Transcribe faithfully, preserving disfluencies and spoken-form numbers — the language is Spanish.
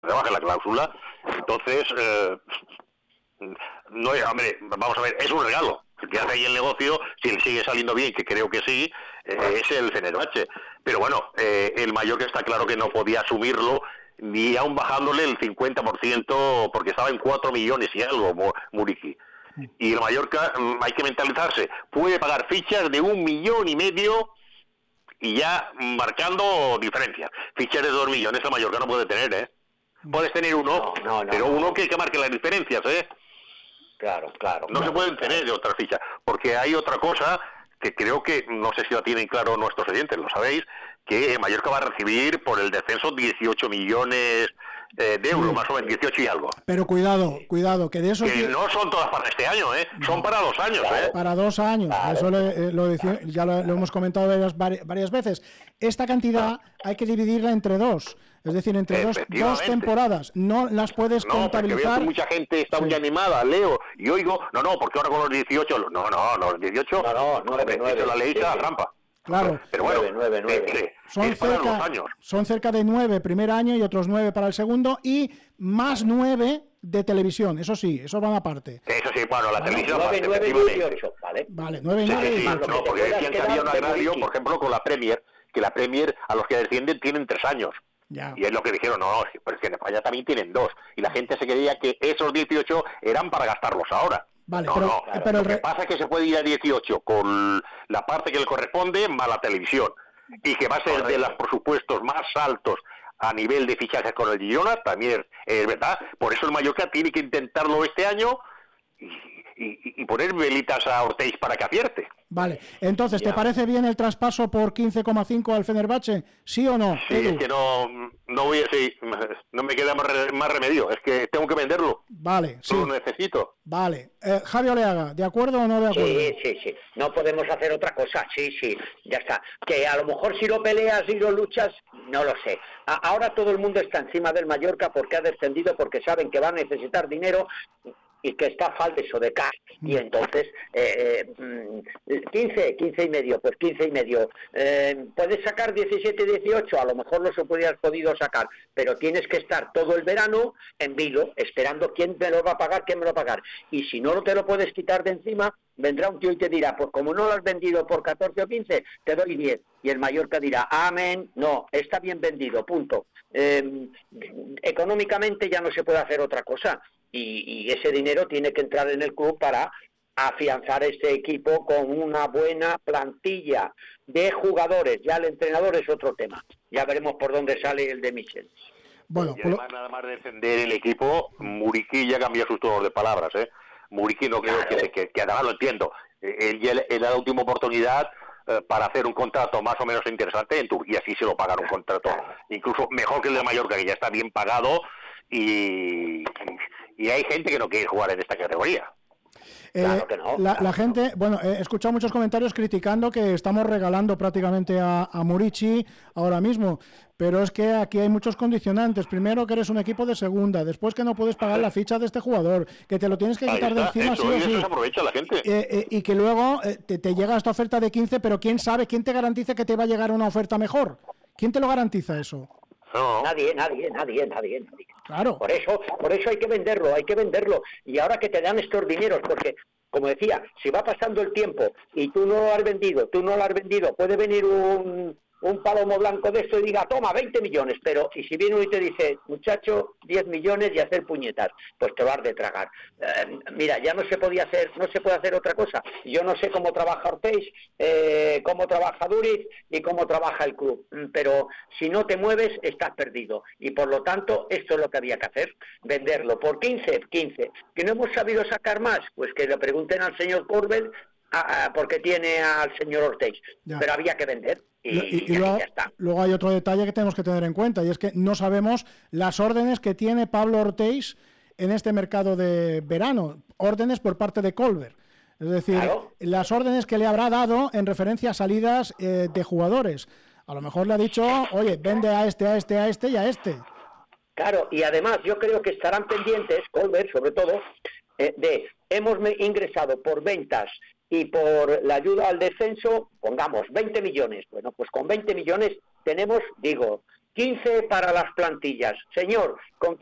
rebaje la cláusula. Entonces, eh, no, hombre, vamos a ver, es un regalo. El que hace ahí el negocio, si le sigue saliendo bien, que creo que sí, eh, es el Fenerbahce. Pero bueno, eh, el Mallorca está claro que no podía asumirlo, ni aún bajándole el cincuenta por ciento, porque estaba en cuatro millones y algo, Muriqui. Y el Mallorca, hay que mentalizarse, puede pagar fichas de un millón y medio y ya marcando diferencias. Fichas de dos millones el Mallorca no puede tener, ¿eh? Puedes tener uno, no, no, no, pero uno que, que marque las diferencias, ¿eh? Claro, claro. No claro, se pueden claro. tener de otras fichas, porque hay otra cosa que creo que, no sé si la tienen claro nuestros oyentes, lo sabéis, que Mallorca va a recibir por el descenso dieciocho millones eh, de euros, sí, más o menos dieciocho y algo. Pero cuidado, cuidado, que de eso... Que no son todas para este año, ¿eh? No, son para dos años, ¿eh? Para dos años, claro. Eso le, lo decí, ya lo, lo hemos comentado varias, varias veces. Esta cantidad hay que dividirla entre dos, es decir, entre dos, dos temporadas, no las puedes no, contabilizar. Porque veo que mucha gente está sí. muy animada, leo, y oigo, no, no, porque ahora con los dieciocho, no, no, no, los dieciocho, no, no, nueve, nueve, la ley sí, la trampa. Claro, pero bueno, nueve, nueve, nueve. Son, cerca, años. son cerca de nueve primer año y otros nueve para el segundo y más nueve de televisión, eso sí, eso van aparte. Eso sí, bueno, la vale, televisión nueve, nueve y dieciocho, ¿vale? Vale, nueve y sí, nueve. Sí, sí, no, porque decían que había un agrario, por ejemplo, con la Premier, que la Premier a los que descienden tienen tres años. Ya. Y es lo que dijeron, no, pero es que en España también tienen dos. Y la gente se creía que esos dieciocho eran para gastarlos ahora. Vale, no, pero, no. Claro. pero lo que pasa es que se puede ir a dieciocho con la parte que le corresponde más la televisión. Y que va a ser Correcto. de los presupuestos más altos a nivel de fichajes con el Girona, también es, es verdad. Por eso el Mallorca tiene que intentarlo este año y, y, y poner velitas a Ortiz para que acierte. Vale, entonces, ¿te ya. parece bien el traspaso por quince coma cinco al Fenerbahce? ¿Sí o no? Sí, Edu? Es que no, no voy a, sí, no me queda más, más remedio, es que tengo que venderlo. Vale, sí. Lo necesito. Vale. Eh, Javi Oleaga, ¿de acuerdo o no de acuerdo? Sí, sí, sí. No podemos hacer otra cosa. Sí, sí, ya está. Que a lo mejor si lo peleas y lo luchas, no lo sé. A- ahora todo el mundo está encima del Mallorca porque ha descendido, porque saben que va a necesitar dinero y que está falso de cash, y entonces eh, eh, quince, quince y medio, pues quince y medio, eh, puedes sacar diecisiete, dieciocho, a lo mejor los hubieras podido sacar, pero tienes que estar todo el verano en vilo, esperando quién me lo va a pagar, quién me lo va a pagar, y si no te lo puedes quitar de encima, vendrá un tío y te dirá, pues como no lo has vendido por catorce o quince, te doy diez, y el Mallorca dirá, amén, no, está bien vendido, punto. Eh, económicamente ya no se puede hacer otra cosa, y, y ese dinero tiene que entrar en el club para afianzar este equipo con una buena plantilla de jugadores. Ya el entrenador es otro tema, ya veremos por dónde sale el de Michel. Bueno, y además, nada más defender el equipo, Muriqui ya cambió sus tonos de palabras, ¿eh? Muriqui no creo claro. que, que, que además lo entiendo, él ya era la última oportunidad eh, para hacer un contrato más o menos interesante en Turquía, sí se lo pagaron un contrato incluso mejor que el de Mallorca, que ya está bien pagado, y, y hay gente que no quiere jugar en esta categoría. Eh, claro que no, la, claro la gente, no. bueno, he escuchado muchos comentarios criticando que estamos regalando prácticamente a, a Muriqui ahora mismo, pero es que aquí hay muchos condicionantes. Primero, que eres un equipo de segunda, después que no puedes pagar la ficha de este jugador, que te lo tienes que quitar de encima eso, sí o sí. sí. Eso aprovecha la gente. Eh, eh, y que luego eh, te, te llega esta oferta de quince, pero quién sabe, quién te garantiza que te va a llegar una oferta mejor. ¿Quién te lo garantiza eso? No. Nadie, nadie, nadie, nadie, nadie. Claro. Por eso, por eso hay que venderlo, hay que venderlo. Y ahora que te dan estos dineros, porque, como decía, si va pasando el tiempo y tú no lo has vendido, tú no lo has vendido, puede venir un, un palomo blanco de esto y diga, toma, veinte millones, pero, y si viene uno y te dice, muchacho, diez millones y hacer puñetas, pues te lo has de tragar. Eh, mira, ya no se podía hacer, no se puede hacer otra cosa. Yo no sé cómo trabaja Ortiz, eh, cómo trabaja Duriz y cómo trabaja el club, pero si no te mueves, estás perdido. Y por lo tanto, esto es lo que había que hacer, venderlo. ¿Por quince? quince. ¿Que no hemos sabido sacar más? Pues que le pregunten al señor Corbel, a, a, porque tiene al señor Ortiz. Ya. Pero había que vender. Y, y, y, y luego, luego hay otro detalle que tenemos que tener en cuenta, y es que no sabemos las órdenes que tiene Pablo Ortiz en este mercado de verano, órdenes por parte de Colbert. Es decir, claro. las órdenes que le habrá dado en referencia a salidas eh, de jugadores. A lo mejor le ha dicho, oye, vende a este, a este, a este y a este. Claro, y además yo creo que estarán pendientes, Colbert sobre todo, eh, de hemos ingresado por ventas y por la ayuda al descenso, pongamos, veinte millones. Bueno, pues con veinte millones tenemos, digo, quince para las plantillas. Señor, ¿con